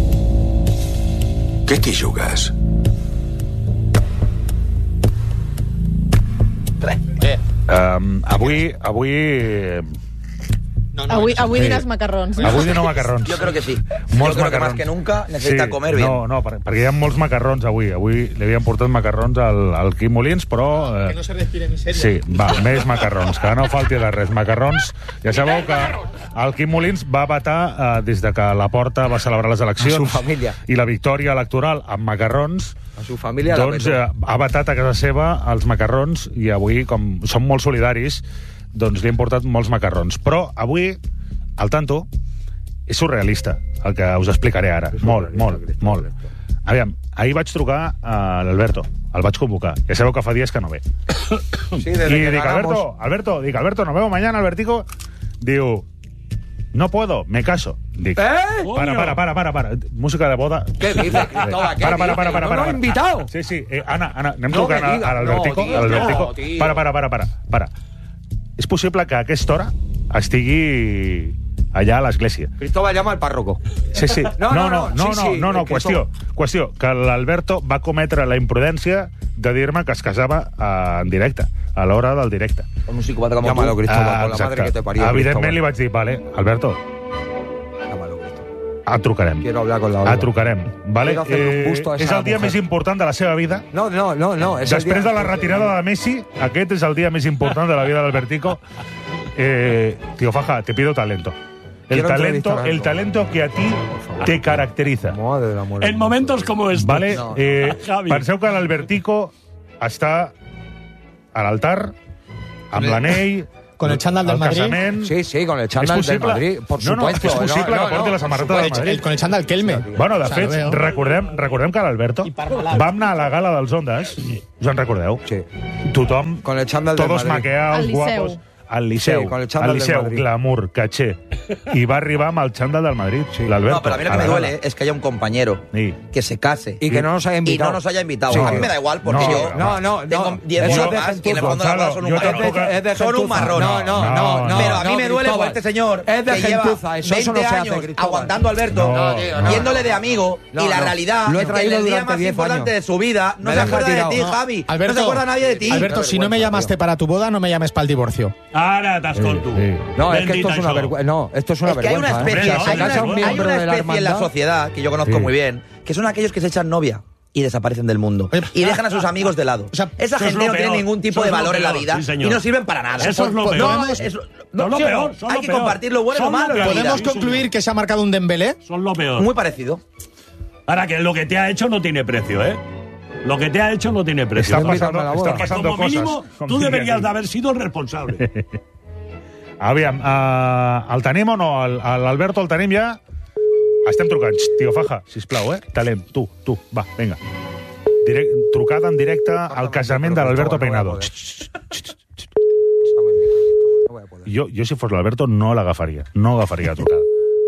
Què t'hi jugues? Bé. Um, avui... avui... No, no, avui avui diràs macarrons. Avui dino macarrons. Yo creo que sí. Molts Yo creo macarrons. que más que nunca necesita sí, comer bien. No, no, per, perquè hi ha molts macarrons avui. Avui li havien portat macarrons al, al Quim Molins, però... Eh, Que no se respire misèria. sí, va, més macarrons, que no falti de res. Macarrons, ja sabeu que el Quim Molins va vetar eh, des de que la Porta va celebrar les eleccions A su família. i la victòria electoral amb macarrons. A su família Doncs eh, ha vetat a casa seva els macarrons i avui, com som molt solidaris, doncs li hem portat molts macarrons. Però avui, al tanto, és surrealista el que us explicaré ara. Molt, molt, molt. Aviam, ahir vaig trucar a l'Alberto, el vaig convocar. Ja sabeu que fa dies que no ve. Sí, I dic, Alberto, Alberto, dic, Alberto, nos vemos mañana, Albertico. Diu, no puedo, me caso. Dic, ¿Eh? para, para, para, para, para. Música de boda. ¿Qué dices, Cristóbal? ¿Qué Para, para, dices? para, para, ¿No para. lo he invitado? Sí, sí. Eh, Anna, Anna, anem No trucant me a, digas. a l'Albertico. No, tío, a l'Albertico. no, tío. Para, para, para, para, para. És possible que a aquesta hora estigui allà a l'església. Cristóbal llama al párroco. Sí, sí. No, no, no, no, sí, no, sí, no, no, que qüestió, qüestió, que l'Alberto va cometre la imprudència de dir-me que es casava eh, en directe, a l'hora del directe. Con un psicópata como Llámalo, tú. Cristóbal, Ah, con la exacte. madre que te parió. Evidentment Cristóbal. li vaig dir, vale, Alberto, Llámalo, Cristóbal. et trucarem. Quiero hablar con la Olga. Et trucarem, vale? Quiero hacerle un busto a esa és el dia mujer. més important de la seva vida. No, no, no, no. Es el Després día- de la retirada de Messi, aquest és el dia més important de la vida d'Albertico. Eh, tío Faja, te pido talento. El Quiero talento, entrevistar a el talento que a ti te caracteriza. Madre del amor. En momentos como estos. Vale? No. Eh, Javi. penseu que l'Albertico està a l'altar, amb l'anell, Con el chándal del al Madrid. casament... Sí, sí, con el És chándal del possible? Madrid, por no, no, supuesto. és possible No, no, que porti no, la samarreta por del supuesto. Madrid. El, con el chándal Kelme. Bueno, de O sea, fet, lo veo. recordem, recordem que l'Alberto vam anar a la gala dels Ondes, us en recordeu? Sí. Tothom, Con el chándal del todos Madrid. maqueados, Al Liceu. guapos, al Liceu, Sí, con el al chándal del Liceu, Madrid. glamour, caché, i va arribar amb el chándal del Madrid, l'Alberto. No, pero a mí lo que a me la duele gala. es que haya un compañero Sí. que se case Y que no nos haya invitado. y no nos haya invitado. Sí. A mí me da igual, porque No, yo No, no, no. tengo diez Eso votos es de más y en el fondo de la Gonzalo, boda son un yo marrón. tampoco- Es de Son un gentuza. marrón. No, no, no, no. Pero a mí no, me duele por Cristóbal. este señor Es de que lleva gentuza, eso, eso no veinte se hace, años Cristóbal. aguantando a Alberto, No, tío, no. yéndole de amigo, No, y la no. realidad Lo he es que traído en el día durante más diez importante años. de su vida no Me se la han acuerda de retirado. ti, No. Javi. Alberto, no se acuerda nadie de ti. Alberto, si no me llamaste para tu boda, no me llames para el divorcio. Ara t'escolto. Sí, sí. No, es que esto Bendita es una això. vergüenza. No, esto es una Es que hay una vergüenza. especie, ¿eh? Hombre, Se hay no, una, casa un hay miembro una de la especie en la hermandad. sociedad que yo conozco Sí. muy bien, que son aquellos que se echan novia y desaparecen del mundo Oye, y dejan a sus amigos de lado. sea, Esa eso es gente lo no tiene peor. ningún tipo Eso de es lo valor en la peor, vida sí, señor. y no sirven para nada. Eso es lo No, peor. es- es- Son no, lo ¿sí o no? peor, son Hay lo que peor. compartir lo bueno y lo Son lo malo en la peor. vida. ¿Podemos concluir que se ha marcado un Dembélé? Son lo peor. Muy parecido. Ahora que lo que te ha hecho no tiene precio, ¿eh? Lo que te ha hecho no tiene precio. Están Invítame pasando, a la boda. están pasando Como cosas. mínimo, com tú diria deberías aquí. de haber sido el responsable. Aviam, uh, el tenim o no? El- L'Alberto el tenim ja? Estem trucant. Xxt, tio Faja, sisplau, eh? Talent, tu, tu, va, vinga. Direct, trucada en directe al casament de l'Alberto Peinado. Xxt, xxt, xxt. Jo, jo, si fos l'Alberto, no l'agafaria. No agafaria la trucada.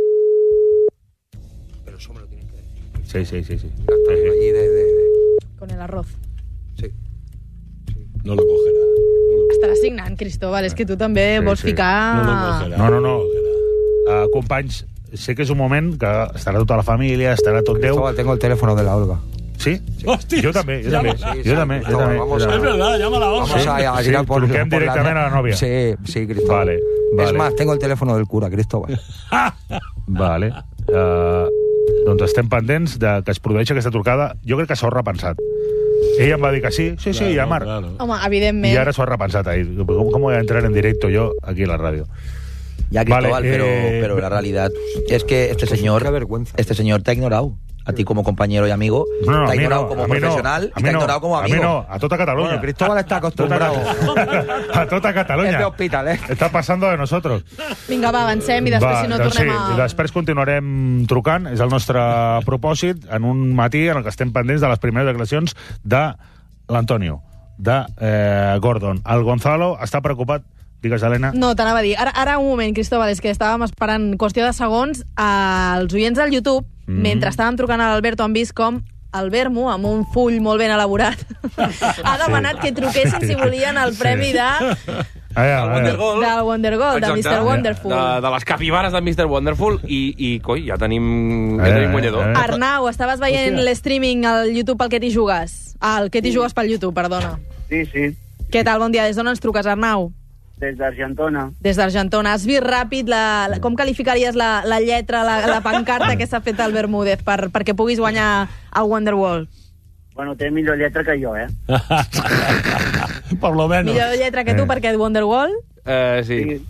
Pero eso me lo tienes que decir. Sí, sí, sí. sí. Allí de, de, de- Con el arroz. Sí. No lo cogerá. Estarà signant, Cristóbal. És que tu també Sí, vols sí. ficar... No lo cogerá. No, no, no. Uh, companys, sé que és un moment que estarà tota la família, estarà tot Déu. Cristóbal, tengo el teléfono de la Olga. Sí? Hòstia, Jo també, jo també. llámala. Jo també, jo també. Vamos jo a- també. Es verdad, llama a la Vamos Olga. a, a Sí, tirar por, truquem por directament a la novia. Sí, sí, Cristóbal. Vale, Es vale. más, tengo el teléfono del cura, Cristóbal. Vale. Uh, doncs estem pendents de que es produeixi aquesta trucada. Jo crec que s'ho ha repensat. Ella em va dir que sí, sí, sí, Claro, llamar. claro. Home, evidentment. Y ahora s'ho ha repensat ahí. ¿Cómo, ¿Cómo voy a entrar en directo yo aquí en la radio? Ya, Cristóbal, Vale, pero, eh, pero la realidad es que este señor, Qué vergüenza. este señor te ha ignorado. a ti como compañero y amigo, No, no, te ha a mi ignorado no, como a mi no, profesional a y te mi ha no, ignorado como a mi amigo. no, a tota Catalunya. Bueno, Cristóbal está acostumbrado. A tota Catalunya. Es de hospital, eh? Està passant de nosotros. Vinga, va, avancem i després, Va, si no, doncs tornem sí, a... i després continuarem trucant, és el nostre propòsit, en un matí en el que estem pendents de les primeres declaracions de l'Antonio, de eh, Gordon. El Gonzalo està preocupat. Digues, Helena. No, t'anava a dir. Ara, ara un moment, Cristóbal, és que estàvem esperant qüestió de segons. Els oients del YouTube, mm. mentre estàvem trucant a l'Alberto, han vist com el Vermo, amb un full molt ben elaborat, ha demanat que truquessin si volien el premi de... Ah, ja, El Wondergoal. Del Wondergoal, de Exacte. mister Wonderful. De, de les capibares de mister Wonderful i, i coi, ja tenim, ja tenim guanyador. Arnau, estaves veient Hòstia. l'streaming al YouTube pel que t'hi jugues? Ah, el que t'hi jugues pel YouTube, perdona. Sí, sí, Què tal? Bon dia. Des d'on ens truques, Arnau? des d'Argentona. Des d'Argentona. Has vist ràpid la, la, com qualificaries la, la lletra, la, la pancarta que s'ha fet al Bermúdez per, perquè puguis guanyar el Wonderwall? Bueno, té millor lletra que jo, eh? Por lo menos. Millor lletra que tu, Eh. perquè el Wonderwall... Eh, sí.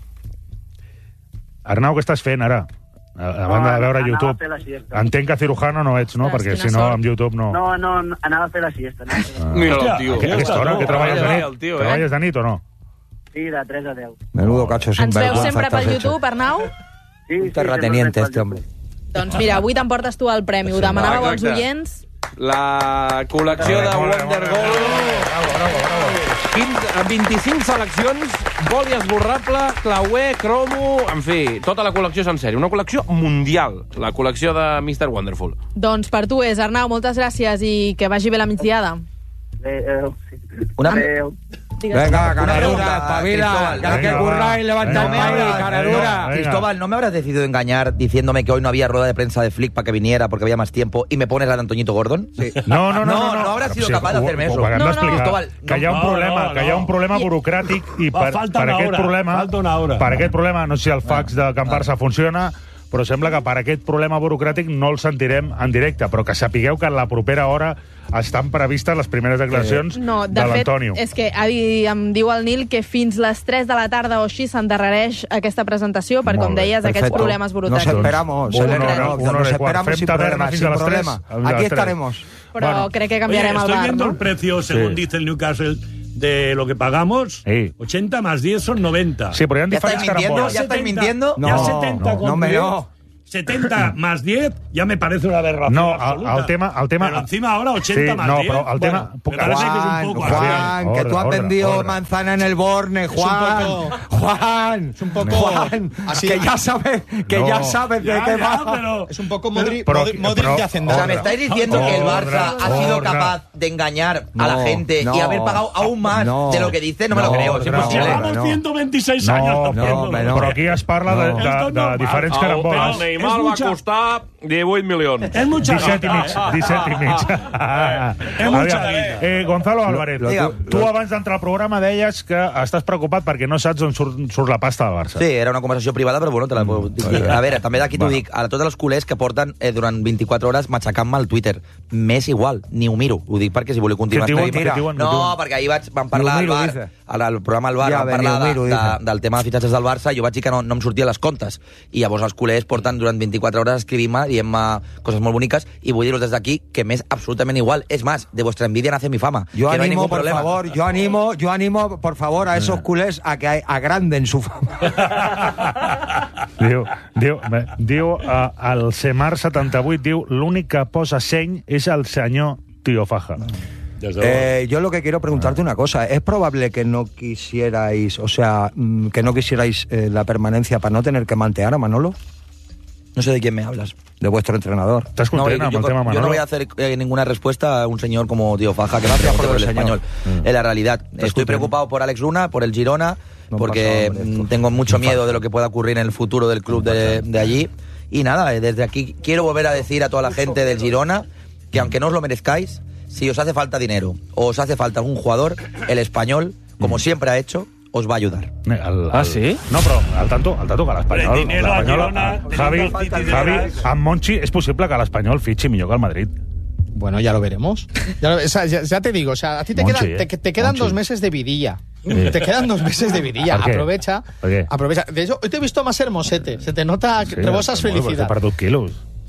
Arnau, què estàs fent ara? A, a banda de veure anava YouTube. a fer la siesta. Entenc que cirujano no ets, no? Ostres, Perquè quina si no, sort. amb YouTube no... No, no, no, anava a fer la siesta. Anava a fer la siesta. Mira el Hòstia, tio. A aquesta hora, que treballes de nit? El tio, eh? Treballes de nit o no? Sí, de tres a deu. Menudo cacho sin Ens veus sempre pel YouTube, Arnau? Sí, Un terrateniente, este hombre. Doncs mira, avui t'emportes tu el premi. Ho demanàveu als Exacte. oients. La col·lecció de Wondergoal. quinze, vint-i-cinc seleccions, boli esborrable, clauer, cromo, en fi, tota la col·lecció sencera. Una col·lecció mundial, la col·lecció de mister Wonderful. Doncs per tu és, Arnau, moltes gràcies i que vagi bé la migdiada. Adéu. Una... Adéu. Venga, cara pregunta, dura, espabila, Cristóbal. que hay que currar y levantar el país, cara dura. Cristóbal, ¿no me habrás decidido engañar diciéndome que hoy no había rueda de prensa de Flick para que viniera porque había más tiempo y me pones la de Antoñito Gordon? Sí. No, no, no. No, no, no habrás sido Sí, capaz de ho- hacerme ho eso. acabem No, no, d'explicar, Cristóbal, que hi ha un no, problema, no, que hi ha un no. problema burocràtic i Va, per, falta per una aquest hora, problema, falta una hora. per aquest problema, no sé si el fax de Can Barça funciona, però sembla que per aquest problema burocràtic no el sentirem en directe, però que sapigueu que en la propera hora estan previstes les primeres declaracions No, de de fet, l'Antonio. és que ha dit, em diu el Nil que fins les tres de la tarda o així s'endarrereix aquesta presentació per, Molt com bé, deies, aquests perfecto. problemes burocràtics. Nos esperamos, Una Elena, hora, no, una hora nos i quart. esperamos Fem sin taverna problema, fins sin a les tres? problema. A les Aquí tres. estaremos. Però Bueno. crec que canviarem Oye, el estoy bar, viendo no? el precio, según Sí. dice el Newcastle, de lo que pagamos. Sí. ochenta más diez son noventa. Sí, però hi ha ¿Ya estáis diferents mintiendo? caramboles. ¿Ya estáis mintiendo? Ya No, setenta no, con no me diez, no. setenta más diez ya me parece una aberración No, absoluta. el, el tema... El tema Pero encima ahora ochenta sí, más no, diez. però el tema... Bueno, me parece que es un Juan, poco Juan, así. que tú has Ordre, vendido ordre. manzana en el Borne, Juan. Juan, es un poco Juan, así- que ya sabes, que No. ya sabes de Ya, qué ya, va. pero- Es un poco Modric, Pero- Modric, Modric pero- de O Hacendado. sea, me estáis diciendo que el Barça ha sido Ordre. capaz de engañar a la No, gente y no, haber pagado aún más no, de lo que dice. No me lo no, creo, es no, imposible. Llevamos no. ciento veintiséis No, años però, haciéndolo. hombre, no. però aquí es parla de, No. de, Esto de, no de diferents va. caramboles. Pero- Neymar Es va mucha- costar divuit milions. Es mucha disset i mig, guita. disset i mig. És mucha Aviam, guita. eh, Gonzalo Álvarez, Lo- lo- tu, tu abans d'entrar al programa deies que estàs preocupat perquè no saps on surt, surt la pasta del Barça. Sí, era una conversació privada, però bueno, te la puc dir. A veure, també d'aquí t'ho Bueno. dic, a tots els culers que porten eh, durant vint-i-quatre hores matxacant-me al Twitter. M'és igual, ni ho miro. Ho dic perquè si voleu continuar... Què et diuen? escrivint- Què et diuen? No, Què et diuen? perquè ahir vaig, vam parlar Ni ho al miro, bar, dice. al, al programa al bar, Ja, vam bé, parlar ni ho de, miro, de, dice. del tema de fitxatges del Barça i jo vaig dir que no, no em sortia les comptes. I llavors els culers porten durant vint-i-quatre hores escrivint-me, dient-me coses molt boniques, i vull dir-vos des d'aquí que m'és absolutament igual. És más, de vuestra envidia nace mi fama. Yo que no hay animo, ningún por problema. favor, yo animo, yo animo, por favor, a esos culés a que agranden su fama. Diu, diu, bé, diu uh, el Semar setanta-vuit, diu, l'únic que posa seny és el senyor Tio Faja. Eh, yo lo que quiero preguntarte una cosa. ¿Es probable que no quisierais, o sea, mm, que no quisierais eh, la permanencia para no tener que mantear a Manolo? No sé de quién me hablas. De vuestro entrenador. ¿Estás No, content yo, amb el yo- tema yo Manolo? no voy a hacer eh, ninguna respuesta a un señor como Tío Faja, que me ha preguntado por el señor. español. Mm. En la realidad, estoy content? preocupado por Alex Luna, por el Girona, No porque pasa, hombre, mm, tengo mucho miedo de lo que pueda ocurrir en el futuro del club de, de allí. Y nada, eh, desde aquí quiero volver a decir a toda la gente del Girona que aunque no os lo merezcáis, si os hace falta dinero o os hace falta algún jugador, el español, como Mm. siempre ha hecho, os va a ayudar. El, el, Ah, sí? No, però al tanto, al tanto que l'Espanyol... Però el dinero a l'Espanyol, Girona, eh, Javi, teniendo el City Javi, detrás. amb Monchi és possible que l'Espanyol fitxi millor que el Madrid. Bueno, ya lo veremos. Ya, lo- o sea, ya- ya te digo, o sea, a ti te, Monchi, queda- eh. te, te quedan Monchi. dos meses de vidilla. Sí. Te quedan dos meses de vidilla. ¿Por qué? Aprovecha. ¿Por qué? Aprovecha. De hecho, hoy te he visto más hermosete. Se te nota que Sí, rebosas bueno, pues he felicidad. perdut quilos.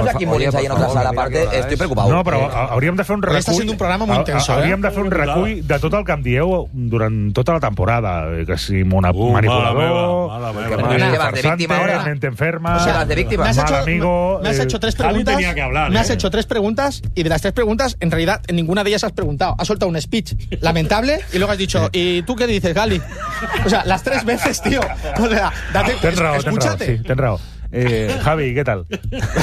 tenemos aquí Molins ahí en otra sala, aparte, estoy preocupado. No, però hauríem de fer un recull... Està sent un programa molt intenso, eh? Hauríem de fer un recull de tot el que em dieu durant tota la temporada. Que si una Uh, manipulador... mala meva, mala meva. ¿Qué vas de víctima ahora? Mente enferma... ¿Qué vas de víctima? Me has mal hecho, amigo... me has eh, hecho tres Javi preguntas. tenía que hablar, me has ¿eh? hecho tres preguntas y de las tres preguntas, en realidad, en ninguna de ellas has preguntado. Has soltado un speech lamentable y luego has dicho, ¿y tú qué dices, Gali? O sea, las tres veces, tío. O sea, date, Tens raó, tens raó, escúchate. sí, tens raó. Eh, Javi, què tal?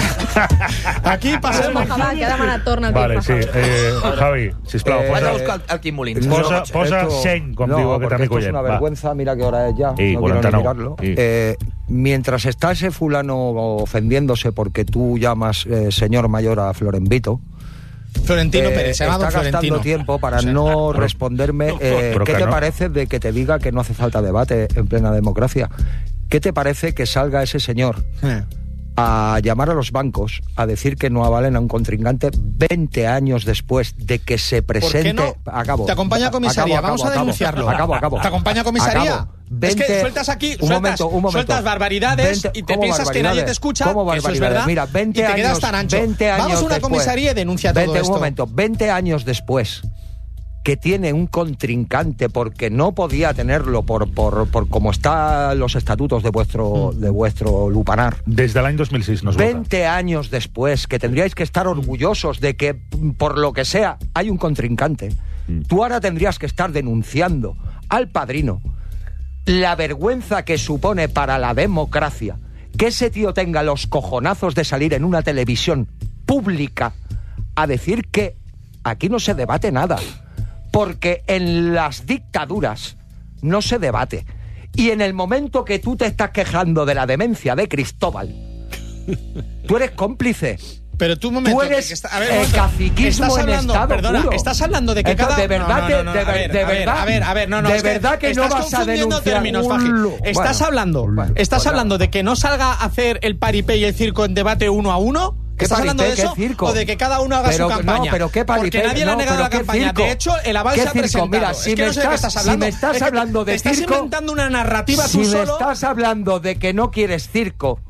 Aquí passem... Va, que ha demanat torna el Vale, sí. Eh, Javi, sisplau, Eh, Vaig a posa, buscar el Quim Molins. posa, posa Esto- seny, com no, diu aquest porque amic esto es oient. una Va. vergüenza, mira qué hora es ya. Sí, no quiero cuarenta ni no. mirarlo. Sí. Eh, mientras está ese fulano ofendiéndose porque tú llamas eh, señor mayor a Florenvito, Florentino eh, Pérez, se llama está don gastando Florentino. tiempo para Sí. no responderme eh, pero qué que te no. parece de que te diga que no hace falta debate en plena democracia. ¿Qué te parece que salga ese señor Eh. a llamar a los bancos a decir que no avalen a un contrincante veinte años después de que se presente? no? Acabo. Te acompaña a comisaría, Acabo, vamos a acabo, denunciarlo. Acabo, acabo. ¿Te acompaña a comisaría? Acabo. Es que veinte sueltas aquí, un sueltas, momento, un momento. sueltas barbaridades veinte y te ¿cómo piensas que nadie te barbaridades? escucha, ¿Cómo que eso es barbaridades? verdad, Mira, veinte y te quedas años, tan ancho. veinte años Vamos a una después, comisaría y denuncia todo veinte, esto. Un momento, veinte años después que tiene un contrincante porque no podía tenerlo por, por, por como están los estatutos de vuestro, de vuestro lupanar. Des de l'any dos mil sis no es vota. veinte años después, que tendríais que estar orgullosos de que, por lo que sea, hay un contrincante. Tú ahora tendrías que estar denunciando al Padrino la vergüenza que supone para la democracia que ese tío tenga los cojonazos de salir en una televisión pública a decir que aquí no se debate nada, porque en las dictaduras no se debate. Y en el momento que tú te estás quejando de la demencia de Cristóbal, tú eres cómplice. Pero tú un momento, Tú eres que está- a ver, el momento. caciquismo Estás en hablando, estado perdona, puro. estás hablando de que Entonces, cada... de verdad No, no, que- no, no, de a ver- ver, de a ver, verdad- a ver, a ver, no, no, de es que verdad que no estás vas a confundiendo denunciar términos, un Faji. lo- Estás Bueno, hablando, bueno, estás bueno. hablando de que no salga a hacer el paripé y el circo en debate uno a uno. ¿Qué ¿Estás hablando de paripé? eso? ¿Qué circo? ¿O de que cada uno haga Pero, su campaña? No, pero qué paripé, Porque nadie le ha no, negado pero la qué campaña. circo. De hecho, el aval ¿Qué se ha circo? presentado. Mira, es si que me no sé de qué estás- estás si hablando. me estás Es que hablando de te estás circo, inventando una narrativa si tú me solo. estás hablando de que no quieres circo,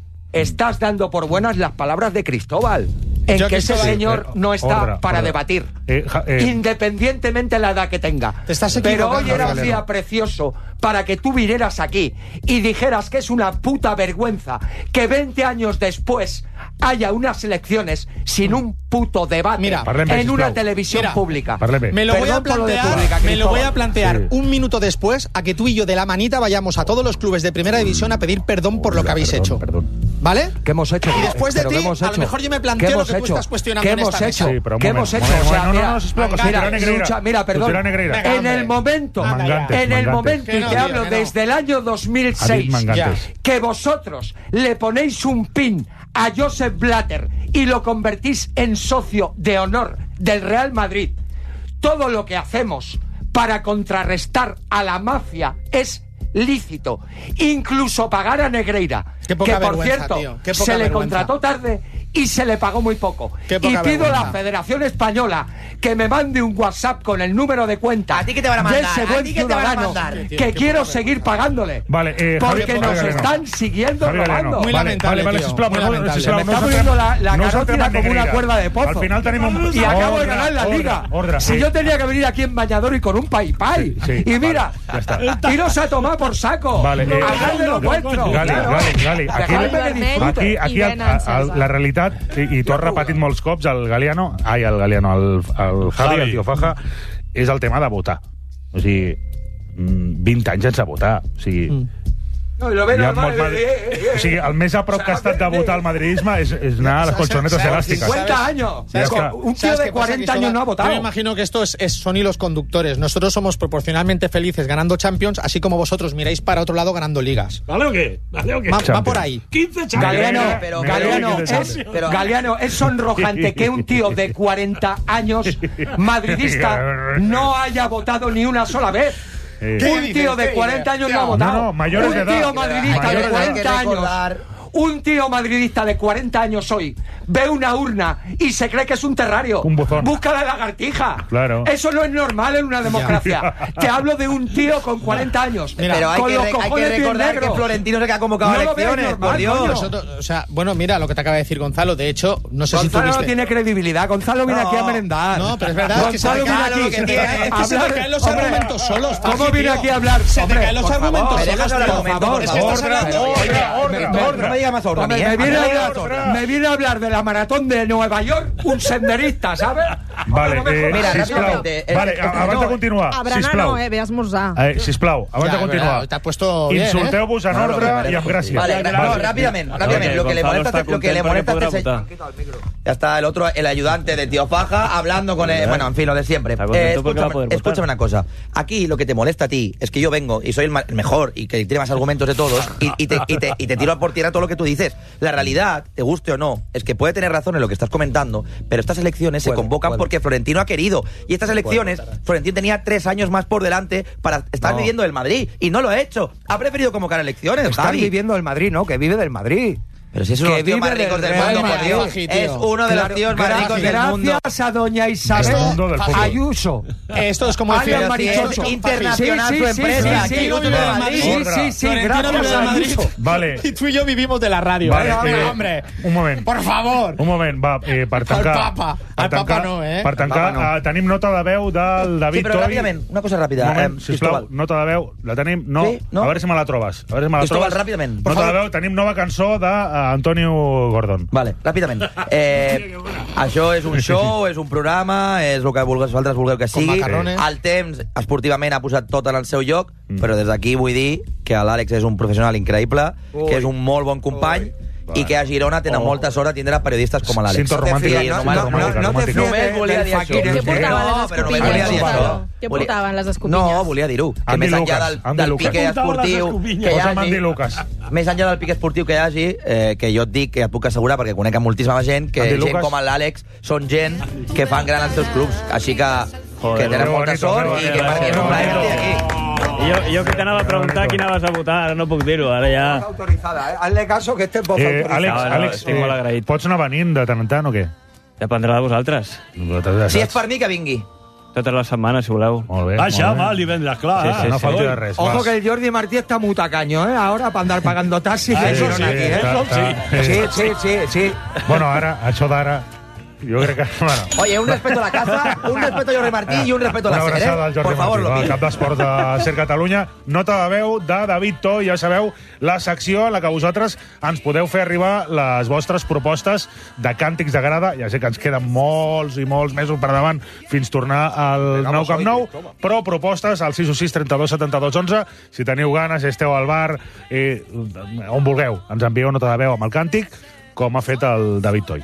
estás dando por buenas las palabras de Cristóbal, en Yo, que ese Cristóbal, señor eh, no está ordre, para ordre. debatir, Eh, ja- eh, independientemente de la edad que tenga. Te estás Pero equivocando, hoy era un Galeno. día precioso para que tú vinieras aquí y dijeras que es una puta vergüenza que veinte años después haya unas elecciones sin un puto debate Mira, Parlem bé, en una sisplau. televisión Mira, pública. Parlem bé. Me lo voy a Perdón por lo de plantear, pública, me lo voy a Cristóbal. plantear Sí. un minuto después a que tú y yo de la manita vayamos a todos los clubes de primera división a pedir perdón por lo que habéis perdón, hecho. perdón. ¿Vale? ¿Qué hemos hecho? Y después de ¿Pero ti, qué hemos a lo hecho? mejor yo me ¿Qué planteo lo hemos que tú hecho? estás cuestionando ¿Qué en hemos esta hecho? mesa. Sí, pero un ¿Qué moment, hemos un hecho? moment, O sea, no, no, mira, no, sisplau, que mira, sortirà Negreira. escucha, mira, perdón. Sortirà Negreira. Venga, En hombre. el momento, Mangantes, en el mangantes. momento, Que y no, te tío, hablo que no. desde el año dos mil Ha dit seis, mangantes. que vosotros le ponéis un pin a Joseph Blatter y lo convertís en socio de honor del Real Madrid, todo lo que hacemos para contrarrestar a la mafia es lícito, incluso pagar a Negreira, Qué que poca por vergüenza, cierto tío, qué poca se le vergüenza. contrató tarde y se le pagó muy poco. Qué Y poca pido a vergüenza. la Federación Española que me mande un WhatsApp con el número de cuenta ¿A ti qué te van a de mandar? ese ¿A buen ti qué te van a ciudadano mandar? Tío, que qué quiero poca seguir pagándole. Vale, eh, porque Javi, nos Javi Galeno. están siguiendo Javi Galeno. robando. Muy Vale, lamentable, vale, vale, tío, sisplau, muy però no, lamentable. sisplau, Se me no está centrem- poniendo la- la no carótida centrem en como una Negreira. cuerda de pozo. Al final tenim un... Y acabo de Ordre, ganar la ordre, liga. Ordre, Si eh, yo tenía que venir aquí en bañador y con un pai pai. Sí, sí, y mira, vale, ya está. iros a tomar por saco. Vale, eh, Hablad de lo vuestro. Gali, Claro. Gali, Gali, aquí, Dejadme que disfrute. aquí, aquí el, el, la realitat, i, i tu has repetit molts cops, el Galiano, ai, el Galiano, el, el Javi, Javi. el tio Faja, és el tema de votar. O sigui, mm, vint anys sense votar. O sigui, Mm. No, lo ve hi ha normal. molts madri- eh, eh, eh. o sigui, el més a prop que ha estat de votar el madridisme és, és anar a les colchonetas elàstiques. cincuenta años. Ya está. Un tío ¿Sabes de qué pasa, cuarenta años Cristóbal? no ha votado. Yo me imagino que esto es, es- son hilos conductores. Nosotros somos proporcionalmente felices ganando Champions, así como vosotros miráis para otro lado ganando ligas. ¿Vale o qué? ¿Vale o qué? Va, va por ahí. quince Champions. Galeano, Pero- Galeano, pero- es, pero- Galeano, es sonrojante que un tío de cuarenta años madridista no haya votado ni una sola vez. Eh, Un tío de cuarenta años no ha No, votado. no, mayores un de edad. tío madridista Mayores de de edad. cuarenta Hay que recordar- años. Un tío madridista de cuarenta años hoy ve una urna y se cree que es un terrario. Un buzón. Busca la lagartija. Claro. Eso no es normal en una democracia. Te hablo de un tío con cuarenta años. Pero hay con que, los re- hay que cojones bien recordar que negros. Florentino se que ha convocado No a lo veis elecciones, normal, por Dios. coño. Nosotros- o sea, bueno, mira lo que te acaba de decir Gonzalo. De hecho, no sé Gonzalo si no tuviste... tiene credibilidad. Gonzalo viene No. aquí a merendar. No, pero es verdad, es que se Gonzalo te viene cae aquí. lo que tiene. Es que se te hablar- caen los hombre, argumentos solos, ¿Cómo Faji, viene tío? aquí a hablar? Se te Hombre, caen los por argumentos favor. Me dejas solos, el tío. argumento, favor, por Es que favor. estás hablando... Ordre, ordre, Me- ordre. me- diga más ordre a mí, Hombre, ¿eh? me, viene a Hasta diga hablar, más ordre. me viene a hablar de la maratón de Nueva York un senderista, ¿sabes? Vale, eh, Mira, sisplau. ràpidamente, Vale, eh, abans no, de continuar, A berenar sisplau. no, eh? Ve a esmorzar. Eh, sisplau, abans Ya, de continuar. verdad, te has puesto bien, ¿eh? Insulteu-vos en Bueno, ordre lo que i amb gràcia. Vale, no, rápidamente, rápidamente. Lo que le Gonzalo molesta, está lo que le contento molesta que a este podrá señor. Ya está el otro, el ayudante de Tío Faja, hablando con él. Bueno, en fin, lo de siempre. Está contento Eh, porque va a escúchame, poder votar. escúchame una cosa. Aquí lo que te molesta a ti es que yo vengo y soy el, ma- el mejor y que tiene más argumentos de todos y, y, te, y, te, y te tiro por tierra todo lo que tú dices. La realidad, te guste o no, es que puede tener razón en lo que estás comentando, pero estas elecciones se Puede, convocan puede. porque Florentino ha querido. Y estas elecciones, Florentino tenía tres años más por delante para estar No. viviendo del Madrid y no lo ha hecho. Ha preferido convocar elecciones, Estás Javi. viviendo del Madrid, ¿no? Que vive del Madrid. Pero si es uno de Que los tíos más vive ricos del Real mundo, por Madrid, Dios. Faji, tío. Es uno de los Claro, tíos más ricos del gracias mundo. a doña Isabel Del mundo del fútbol. Ayuso. Esto es como el Alias Fiat Marichocho. es internacional Sí, su sí, sí, empresa. sí, Aquí sí, no sí, vive de sí, Madrid. sí, sí, sí, Florentino gracias vive de a Madrid. Ayuso. Vale. Y tú y yo vivimos de la radio. Vale, Venga, eh, hombre. Un moment. Por favor. Un moment, va, eh, per tancar... El papa. Per El papa tancar, no, eh? Per tancar, El papa no. eh, tenim nota de veu del David Sí, però Toy. ràpidament, una cosa ràpida. Un moment, eh, sisplau, Cristóbal. nota de veu. La tenim? No. Sí? No? A veure si me la trobes. A veure si me la Cristóbal, trobes. ràpidament, por Nota de favor. veu. Tenim nova cançó d'Antonio Gordon. Vale, ràpidament. Eh, això és un show, és un programa, és el que vulgueu, vosaltres vulgueu que Con sigui. macarrones. El temps, esportivament, ha posat tot en el seu lloc, però des d'aquí vull dir que l'Àlex és un professional increïble, que és un molt bon company, i que a Girona tenen Oh. molta sort de tindre periodistes com l'Àlex. Cinto romàntica, Sí, cinto només- romàntica, no, no, romàtica. només volia dir això. Què portaven No, les però només volia dir escopinyes? això. Què Volia- portaven les escopinyes? No, volia dir-ho. Que Andy més enllà Lucas, del, Andy del Lucas. pique esportiu que hi Posa'm Andy hagi, Lucas. més enllà del pic esportiu que hi hagi, eh, que jo et dic, que et puc assegurar, perquè conec a moltíssima gent, que Andy gent Lucas. com l'Àlex són gent que fan gran els seus clubs. Així que, Joder, que tenen que molta bonito, sort que i que bonito, per mi és un que plaer bonito. tenir aquí. Jo, jo que t'anava a preguntar quina vas a votar, ara no puc dir-ho, ara ja... Autorizada, ¿eh? Hazle caso que este es voz Eh, autorizada. Àlex, No, no, Àlex estic molt agraït. pots anar venint de tant en tant o què? Dependrà de vosaltres. Si és per mi, que vingui. Totes les setmanes, si voleu. Molt bé. Vaja, molt bé. va, li vendràs, clar. Sí, eh? sí, No sí. falta de res. Ojo vas. que el Jordi Martí está muy tacaño, ¿eh? Ahora para andar pagando taxis Ah, y eso Girona sí, aquí, ¿eh? eso sí. Sí, sí, sí, sí. Bueno, ara, això d'ara, jo crec que... Bueno, Oye, un respeto a la casa, un respeto a Jordi Martí i un respeto a una la SER, abraçada al eh? Jordi Por favor, Martí, lo va, pido. cap d'esport de SER Catalunya. Nota de veu de David Toy, ja sabeu, la secció en la que vosaltres ens podeu fer arribar les vostres propostes de càntics de grada. Ja sé que ens queden molts i molts mesos per davant fins tornar al nou Camp Nou, però propostes al sis u sis trenta-dos setanta-dos onze. Si teniu ganes, esteu al bar, eh, on vulgueu, ens envieu nota de veu amb el càntic, com ha fet el David Toy.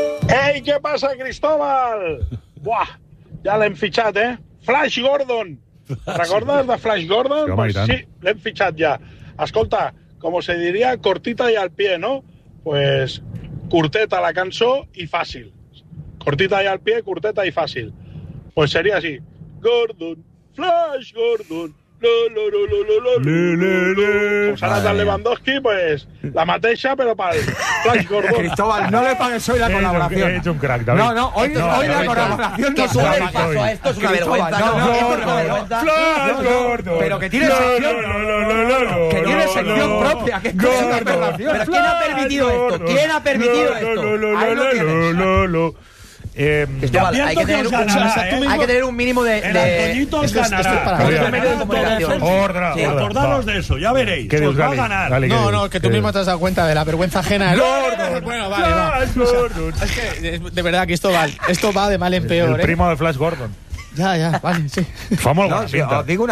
Ei, què passa, Cristóbal? Buah, ja l'hem fitxat, eh? Flash Gordon. Recordes de Flash Gordon? Sí, home, Pues i tant. sí, l'hem fitxat ja. Escolta, com se diria, cortita y al pie, ¿no? Pues curteta la cançó y fàcil. Cortita y al pie, curteta y fàcil. Pues sería así. Gordon, Flash Gordon, lo, lo, lo, lo, lo, lo, Le, le, le. Com s'ha anat al Lewandowski, pues la mateixa, però pel Flash Gordon. Cristóbal, no le pagues hoy la Ets un- colaboración. ets un crack, David. No, no, hoy, No, hoy la David, colaboración Que no tú es hagas David caso Toy. a esto es una Cristóbal, vergüenza. no, no, esto es no, una no, vergüenza. Flash No, no, Gordon. pero que tiene No, sección. no, no, no, no, no, Que tiene no, sección no. propia, que esto es una Gordon. aberración. Pero ¿quién ha permitido esto? ¿Quién ha permitido esto? Ahí lo tienes. Lo, lo. Eh, Cristóbal, hay que, tener un, ganará, ¿eh? hay que tener un mínimo de... El de- Antoñito os esto es- esto es ganará. para- Esto es Mira. medio de comunicación. Ordre, Sí. ordre. Acordaros va. de eso, ya veréis. ¿Qué Os dius, va a Gali? ganar. Gali, ¿qué No, dius? no, que tú ¿Qué mismo dius? te has dado cuenta de la vergüenza ajena. Gordon. Bueno, vale, va. Flash Gordon. Es que, eh, de verdad, Cristóbal, esto va de mal en peor, El ¿eh? primo de Flash Gordon. Ya, ya, vale, sí. Fa molt No, bona sí, pinta. os digo